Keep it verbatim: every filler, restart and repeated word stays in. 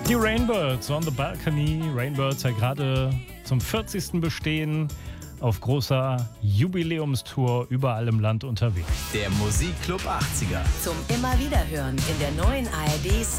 Die Rainbirds on the Balcony. Rainbirds ja gerade zum vierzigsten Bestehen auf großer Jubiläumstour überall im Land unterwegs. Der Musikclub achtziger. Zum immer wieder hören in der neuen A R D